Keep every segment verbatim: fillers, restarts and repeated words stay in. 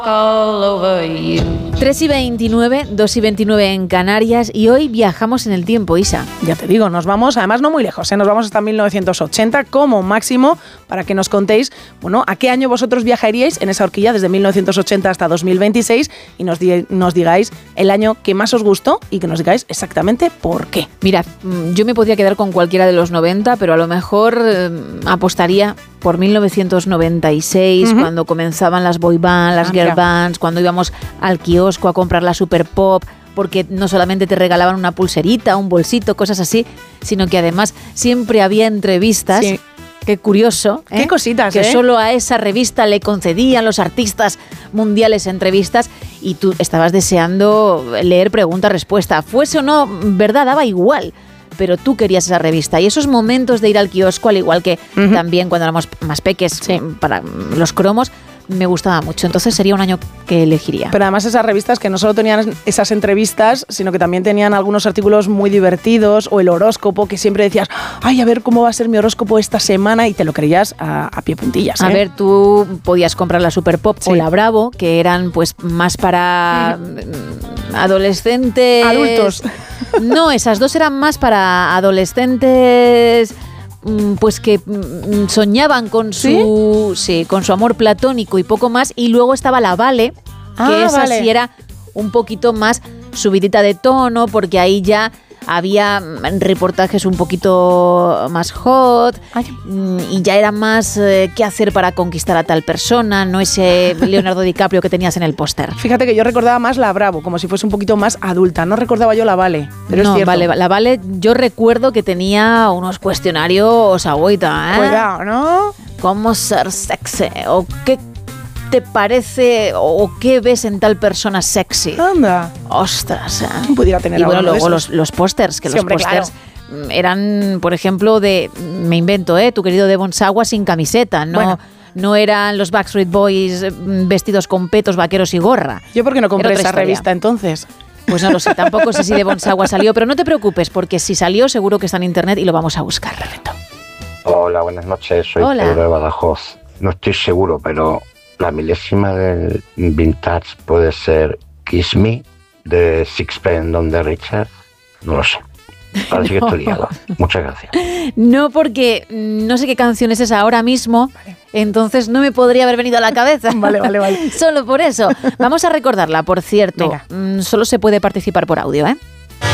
All over you. tres y veintinueve, dos y veintinueve en Canarias, y hoy viajamos en el tiempo, Isa. Ya te digo, nos vamos, además no muy lejos, ¿eh? Nos vamos hasta mil novecientos ochenta como máximo, para que nos contéis, bueno, a qué año vosotros viajaríais en esa horquilla desde mil novecientos ochenta hasta dos mil veintiséis y nos, di- nos digáis el año que más os gustó y que nos digáis exactamente por qué. Mira, yo me podría quedar con cualquiera de los noventa, pero a lo mejor eh, apostaría por mil novecientos noventa y seis, uh-huh. cuando comenzaban las boy bands, las ah, girl mira. bands, cuando íbamos al kiosco a comprar la Super Pop, porque no solamente te regalaban una pulserita, un bolsito, cosas así, sino que además siempre había entrevistas. Sí. Qué curioso, ¿eh? Qué cositas, que ¿eh? solo a esa revista le concedían los artistas mundiales entrevistas y tú estabas deseando leer pregunta-respuesta. Fuese o no, verdad, daba igual. Pero tú querías esa revista. Y esos momentos de ir al kiosco, al igual que uh-huh. también cuando éramos más peques, sí. para los cromos, me gustaba mucho. Entonces sería un año que elegiría. Pero además esas revistas que no solo tenían esas entrevistas, sino que también tenían algunos artículos muy divertidos, o el horóscopo, que siempre decías, ay, a ver cómo va a ser mi horóscopo esta semana, y te lo creías a, a pie puntillas, ¿eh? A ver, tú podías comprar la Super Pop sí. o la Bravo, que eran pues más para mm. adolescentes... Adultos. No, esas dos eran más para adolescentes... pues que soñaban con su ¿Sí? sí, con su amor platónico y poco más, y luego estaba la Vale, que ah, esa vale. sí era un poquito más subidita de tono, porque ahí ya había reportajes un poquito más hot. Ay. Y ya era más eh, qué hacer para conquistar a tal persona, no ese Leonardo DiCaprio que tenías en el póster. Fíjate que yo recordaba más la Bravo, como si fuese un poquito más adulta, no recordaba yo la Vale, pero no, es cierto. Vale, la Vale, yo recuerdo que tenía unos cuestionarios agüita, ¿eh? Cuidado, ¿no? ¿Cómo ser sexy? ¿O qué te parece o qué ves en tal persona sexy? Anda. Ostras, ¿eh? ¿Quién pudiera tener y bueno, alguno luego de los, los pósters, que sí, los hombre, pósters claro. eran, por ejemplo, de, me invento, ¿eh? Tu querido Devon Sawa sin camiseta, ¿no? Bueno. No eran los Backstreet Boys vestidos con petos, vaqueros y gorra. ¿Yo por qué no compré esa historia. revista entonces? Pues no lo sé, tampoco sé si Devon Sawa salió, pero no te preocupes, porque si salió seguro que está en internet y lo vamos a buscar. Perfecto. Hola, buenas noches, soy Hola. Pedro de Badajoz. No estoy seguro, pero la milésima del vintage puede ser Kiss Me, de Sixpence None the Richer. No lo sé. Ahora sí que estoy liado. Muchas gracias. No, porque no sé qué canción es esa ahora mismo, vale. Entonces no me podría haber venido a la cabeza. Vale, vale, vale. Solo por eso. Vamos a recordarla, por cierto. Venga. Solo se puede participar por audio, ¿eh?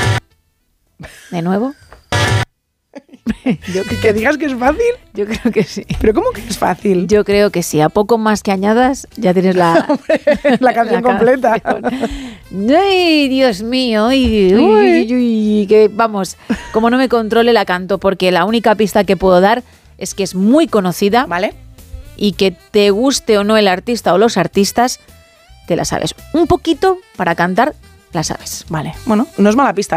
¿De nuevo? Yo, ¿Que, ¿Que digas que es fácil? Yo creo que sí. ¿Pero cómo que es fácil? Yo creo que sí. A poco más que añadas, ya tienes la, la canción la completa. Canción. ¡Ay, Dios mío! Uy, uy, uy, uy, que vamos, como no me controle la canto, porque la única pista que puedo dar es que es muy conocida. ¿Vale? Y que te guste o no el artista o los artistas, te la sabes. Un poquito para cantar, la sabes. Vale. Bueno, no es mala pista.